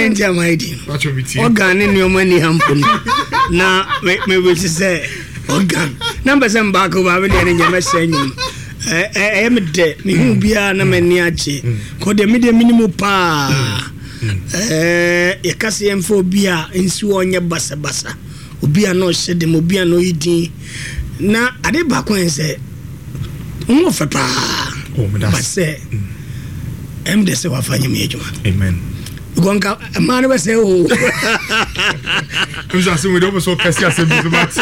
enti amaidi organ ni omani hampun na me we say organ number sem back over we dey nyame senyum me de me hu bia na mani ache ko de me de minimum pa yakase emfo bia nsi onye basa obia no hyede mo bia no yidi na ade ba ko ense mo fa pa but say de se wa fanya me adwuma amen gonka man we say oh we just we do so kasi asembi but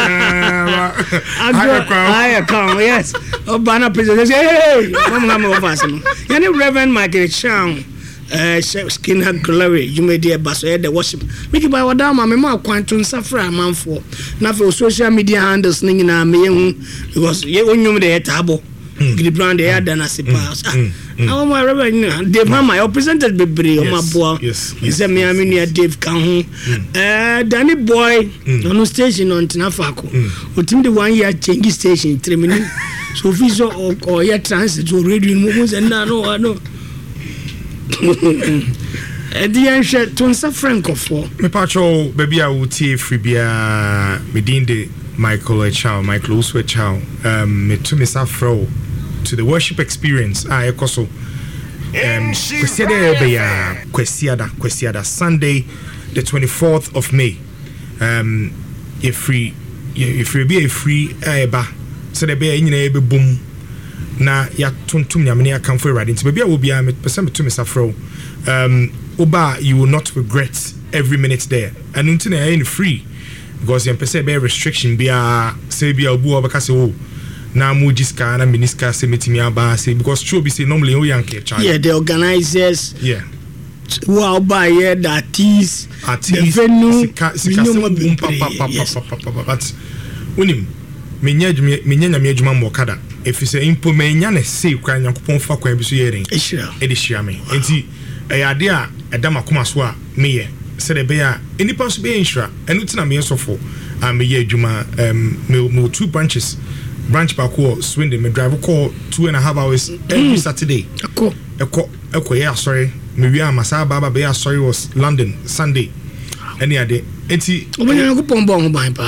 I come yes obana president hey mama office no yani Reverend Michael Chang Skinner Glory you made the baso the worship make by wada ma me ma kwanto safra manfo na for social media handles ni na me hu because ye onyum de tabo the brand they done as pass I my Reverend Dave mama I presented bebre o ma boa is me amini Dave kan ho Danny boy on station on Tinafako o tim the 1 year change station 3 minutes so viso or ya transit to radio mo say na no Edian share to nsa franco for me pacho baby a wutie free bia me dinde Michael Uswe Chow me to me safro to the worship experience ekoso kwesiada Sunday the 24th of May if free be a free eba so the be nyina be boom na ya tuntum nyamene akamfo erade nti bia obi a me person to me safro oba you will not regret every minute there and until na in free because you person be restriction bia say bia obu obaka say oh na mujiska na miniska say metimi aba say because true be say normally o yanke charge the organizers who are by that is the venue but unim menya nyame adwuma mokada if you say impo menya na say kwa nyankopon fa kwa bi so yeren edishia me enti ade a edama koma so a meye say the be a enipa so be insura enu tina me sofo meye adwuma me 2 branch back Swindon me drive call 2.5 hours every Saturday eko yeah sorry me wi amasa baba be sorry was London Sunday any ade enti obanya ko pombo ho ban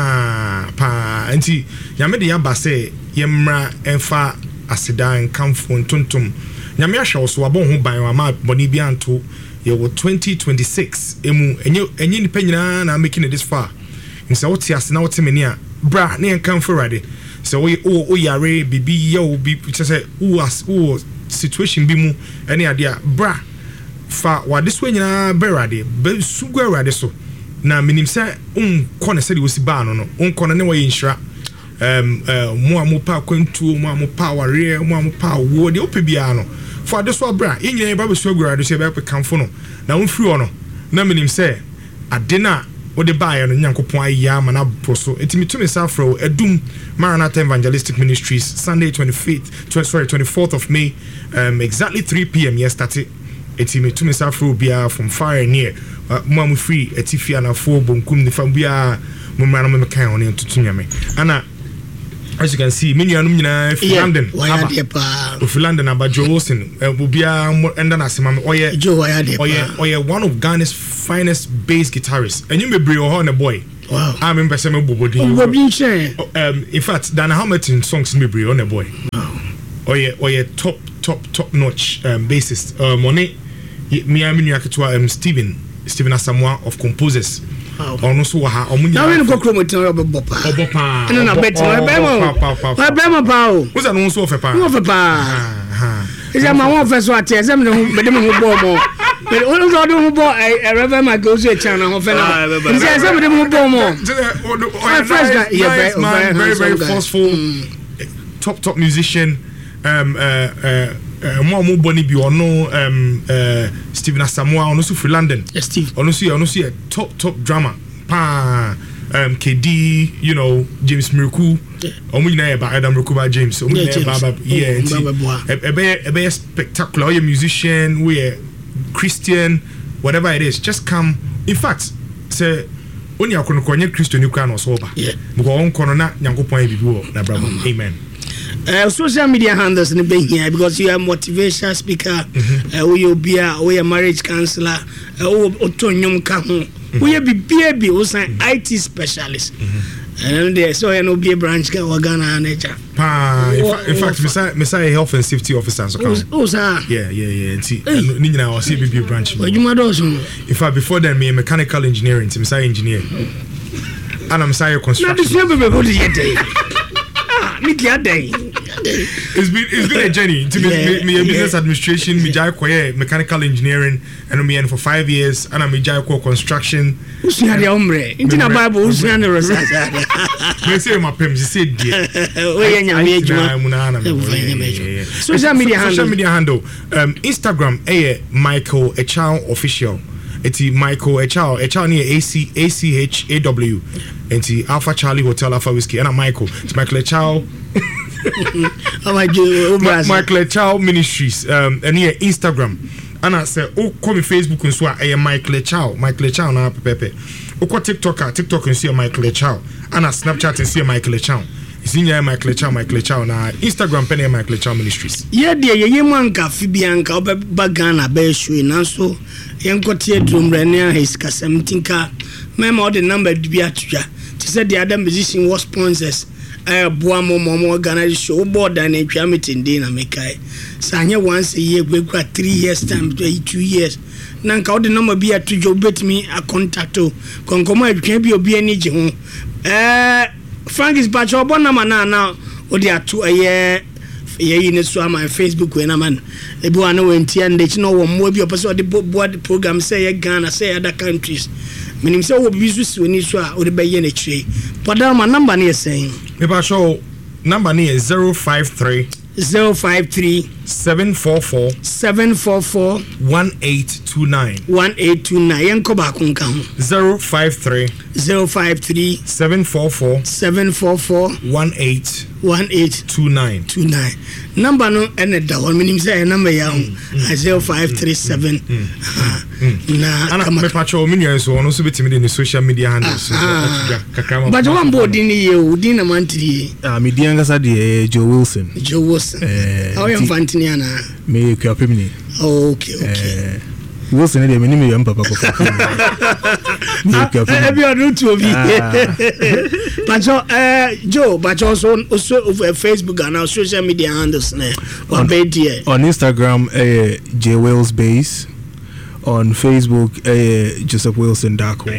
pa enti nyame de ya ba say yemra enfa asidan kamfo ntontom nyame ahwe so abon ho ban wa ma boni bi anto ye wo 2026 emu enye ni panyina na making it this far nsa woti ase na woti meni a bra na enkamfo rade so we yare bibi yo bi say who situation bi mu any idea bra fa wa this way nyina berade be sugu erade so na minim say kona say we si ba no kona ne we inshira mo amopa kwantu mo amopa ware mo amopa wo de opebia no for this one bra nyina ba be sugu erade so be kamfo no na onfiri ono na minim say adena what the buyer no nyankopon ayya mana proso etimi to me safro edum Maranatha Evangelistic Ministries Sunday 24th of May exactly 3 p.m. yesterday etimi to me safro bia from far and near mo free etifia na fo bonkum ni fam bia mo mara mo kan on entutu nyame ana as you can see menu anum nyina fi London fi London abajo Wilson bia enda na sema oye one of Ghana's finest bass guitarists and you may bring on a boy wow I remember some bobodi in fact Dan Hamilton songs me bring on a boy oye top notch bassist money me aminu aketwa Steven Asamoah of Composers ono so ha omunya na we go chromatin obopa na beti bema pa o wo za no so ofe pa ija ma won fe so ate ese me de bo mo but ono so do bo Reverend Michael Uswe channel ho fe na ija ese me de bo mo very forceful top musician mo boni bi ono Steven Asamoah ono so free London Steve ono so top drama pa KD you know James Miracle omo nyina ba Adam Miracle James omo nyina ba ebe spectacular you musician we Christian whatever it is just come in fact say oni akono konye Christian ni kwa no so ba because on kono na nyankopon bibi wo na brabo amen social media handles in the here because you are motivational speaker, we are marriage counselor, Otonyum Kahu, we are baby, who's an IT specialist. And there, so I know be a branch Ghana and nature. In fact, Messiah Health and Safety Officers. Oh, sir. Yeah. Nina was CBB branch. In fact, before then, me mechanical engineering, to Messiah engineer. And I'm Messiah construction. It's been a journey to me business administration, me jai koye mechanical engineering, and me for 5 years, and I'm jai ko construction. Who's the hombre? Into the Bible, who's the research? Me say my pem, she said, social media handle, Instagram, Michael Echaw official. It's Michael Echaw near ACHAW. And Alpha Charlie Hotel Alpha Whiskey. And I'm Michael. It's Michael Echaw. Michael Echaw Ministries. And here Instagram. And I say, oh, call me Facebook and so I am Michael Echaw. Michael Echaw na pepe. Oh, call TikTok and see Michael Echaw. And I Snapchat and see Michael Echaw. Senior Michael Echaw na Instagram penny Michael Echaw Ministries. Yeah, dear, ye manka Fibianka obe bagana be shui nanso yenkotie drum renia his kasemtinka memo the number bi atwa to say the other musician was sponsors boa momo organize show board and atwa meeting dey na mekai sanye once a year we got 3 years time 2 years nanka o the number bi atwa betimi a contact o konkomo atwa bi obi ani je ho Frank is batch obo na now odi ato ye ne so my Facebook we na man e bi wana wenti and they no wo mo bi opese odi board program say ye Ghana say other countries minim say wo bi so ni so a odi be ye na chire pada ma number na saying me ba show number na 053 744 1829 yanko ba kun kan 053 744 1829 number no ene da won minim say number ya 0537 na ana me pacho minyan so ono so betimi de social media handles but one board in ye udi na mantri me di angasa de Joe Wilson how you fantini ana me kwapemni okay Wilson de me ni papa ko every other two of you pacho Joe but also Facebook and our social media handles on Instagram J Wales Base, on Facebook Joseph Wilson Darko,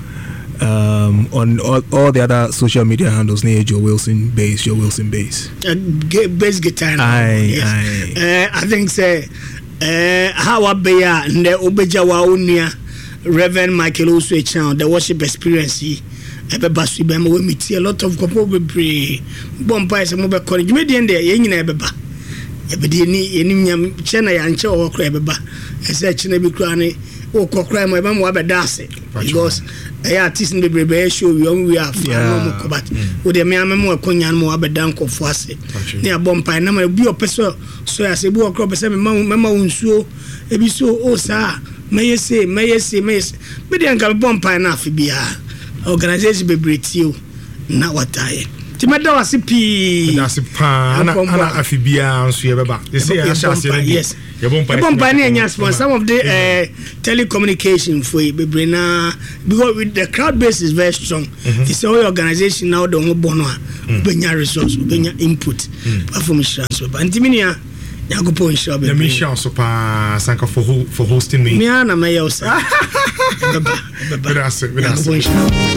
on all the other social media handles near Joe Wilson Base bass guitar I think say how abeya nde obeja wa unia Reverend Michael Oswecha the worship experience ebeba so be ma we meet a lot of couple be bompa se mo be college me de ye nyina ebeba ebedi ni enim nyam chena ya nche o kra ebeba ese chena bi kra ni o kokra mo ebe mo abeda ase because artist be brebe show we are no mo ko but o de me amemo akonya no abeda nkofo ase ni abompa na ma bi opeso so ya se bi o kra be se me ma unsuo ebi so o sa meyese me de nka bompa na afibia organization be bretio na wataye timeda wase pi na se pa ana afibia nso ye beba they say I shall say yes bompa na enya sponsor some of the telecommunication for be na because with the crowd base is very strong it's all organization now don bono a benya resource benya input from insurance but antiminia Yagopo Inshabe. The mission so pa sanka for hosting me. Me na me yosa. Beba.